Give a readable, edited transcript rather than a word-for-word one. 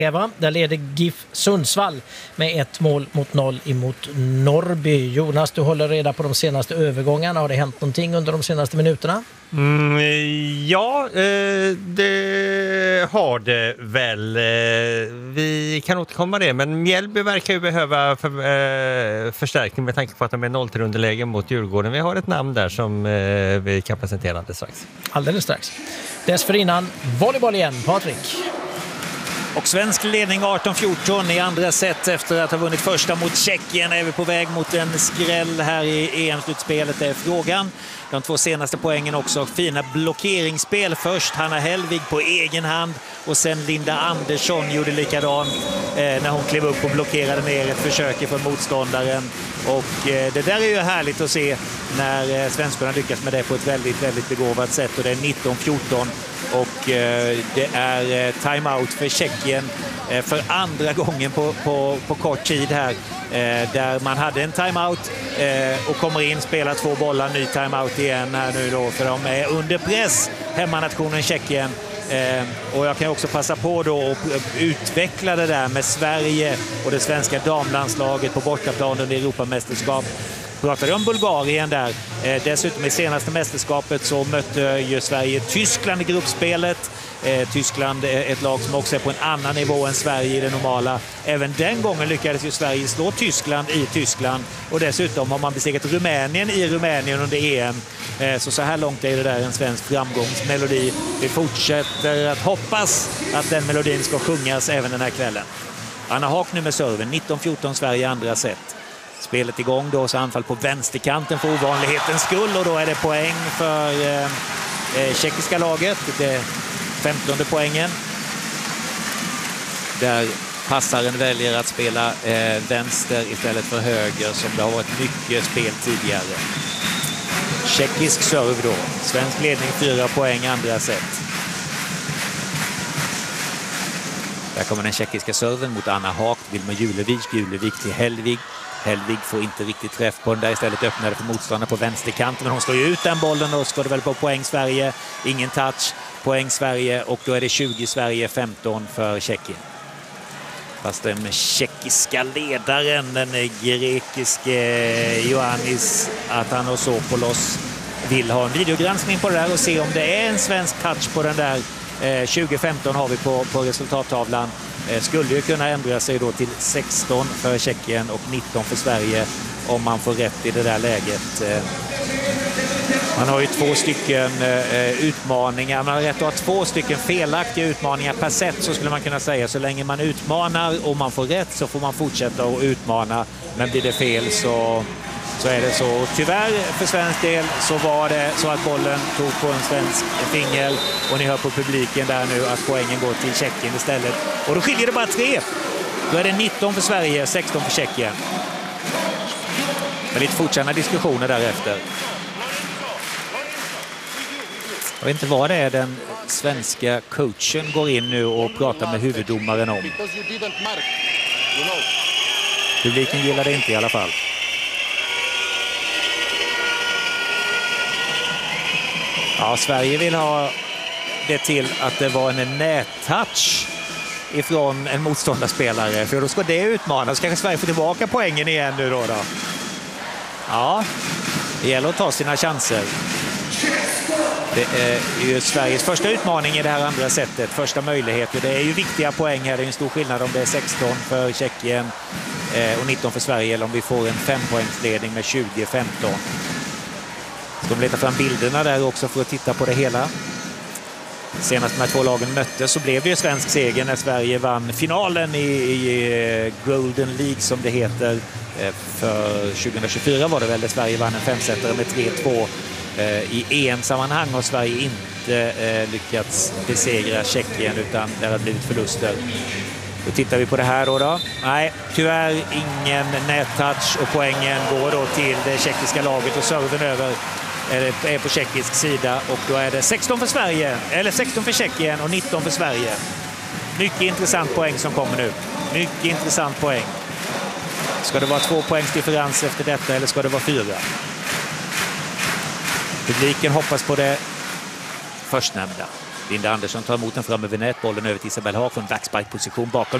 Eva, där leder GIF Sundsvall med 1-0 emot Norrby. Jonas, du håller reda på de senaste övergångarna. Har det hänt någonting under de senaste minuterna? Ja, det har det väl. Vi kan återkomma det, men Mjällby verkar ju behöva förstärkning med tanke på att de är 0-3 underläge mot Djurgården. Vi har ett namn där som vi kan presentera alldeles strax. Dessförinnan volleyboll igen, Patrik. Och svensk ledning 18-14 i andra set efter att ha vunnit första mot Tjeckien. Är vi på väg mot en skräll här i EM-slutspelet, är frågan. De 2 senaste poängen också. Fina blockeringsspel. Först Hanna Hellvig på egen hand och sen Linda Andersson gjorde likadant när hon klev upp och blockerade ner ett försök från motståndaren. Och det där är ju härligt att se när svenskarna lyckas med det på ett väldigt, väldigt begåvat sätt. Och det är 19-14 och det är timeout för Tjeckien för andra gången på kort tid här. Där man hade en timeout och kommer in, spelar 2 bollar, ny timeout igen här nu då, för de är under press, hemmanationen Tjeckien. Och jag kan också passa på då att utveckla det där med Sverige och det svenska damlandslaget på bortaplan under Europamästerskap. Pratade om Bulgarien där. Dessutom i senaste mästerskapet så mötte ju Sverige Tyskland i gruppspelet. Tyskland är ett lag som också är på en annan nivå än Sverige i det normala. Även den gången lyckades ju Sverige slå Tyskland i Tyskland. Och dessutom har man besegrat Rumänien i Rumänien under EM. Så här långt är det där en svensk framgångsmelodi. Vi fortsätter att hoppas att den melodin ska sjungas även den här kvällen. Anna Haak nu med serven. 19-14 Sverige andra set. Spelet igång då, så anfall på vänsterkanten för ovanlighetens skull. Och då är det poäng för tjeckiska laget. Det 15:e poängen. Där passaren väljer att spela vänster istället för höger, som det har varit mycket spel tidigare. Tjeckisk serve då. Svensk ledning 4 poäng andra set. Där kommer den tjeckiska serven mot Anna Haak. Vilma Julevik. Julevik till Hellvig. Hellvig får inte riktigt träff på den där. Istället öppnade för motståndare på vänsterkanten. Men hon slår ju ut den bollen och ska det väl på poäng Sverige. Ingen touch. Poäng Sverige och då är det 20 Sverige, 15 för Tjeckien. Fast den tjeckiska ledaren, den grekiske Ioannis Athanasopoulos, vill ha en videogranskning på det där och se om det är en svensk touch på den där. 2015 har vi på resultattavlan. Skulle ju kunna ändra sig då till 16 för Tjeckien och 19 för Sverige om man får rätt i det där läget. Man har ju 2 stycken utmaningar. Man har rätt att ha 2 stycken felaktiga utmaningar per set, så skulle man kunna säga. Så länge man utmanar och man får rätt så får man fortsätta att utmana. Men blir det fel så är det så. Tyvärr för svensk del så var det så att bollen tog på en svensk finger. Och ni hör på publiken där nu att poängen går till Tjeckien istället. Och då skiljer det bara 3. Då är det 19 för Sverige, 16 för Tjeckien. Med lite fortsatta diskussioner därefter. Jag vet inte vad det är den svenska coachen går in nu och pratar med huvuddomaren om. Publiken gillar det inte i alla fall. Ja, Sverige vill ha det till att det var en nättouch ifrån en motståndarspelare. För då ska det utmanas. Så kanske Sverige får tillbaka poängen igen nu då. Ja, det gäller att ta sina chanser. Det är ju Sveriges första utmaning i det här andra sättet. Första möjlighet. Det är ju viktiga poäng här. Det är en stor skillnad om det är 16 för Tjeckien och 19 för Sverige. Eller om vi får en 5-poängsledning med 20-15. Ska de leta fram bilderna där också för att titta på det hela. Senast de här 2 lagen möttes så blev det ju svensk seger när Sverige vann finalen i Golden League som det heter. För 2024 var det väl, där Sverige vann en 5-setare med 3-2. I EM-sammanhang har Sverige inte lyckats besegra Tjeckien, utan det har blivit förluster. Då tittar vi på det här då. Nej, tyvärr ingen nättouch och poängen går då till det tjeckiska laget och serven över är på tjeckisk sida, och då är det 16 för Sverige, eller 16 för Tjeckien och 19 för Sverige. Mycket intressant poäng som kommer nu. Mycket intressant poäng. Ska det vara 2 poängs differens efter detta eller ska det vara 4? Publiken hoppas på det förstnämnda. Linda Andersson tar emot den fram över nätbollen över till Isabelle Haag från backsparkposition bakom.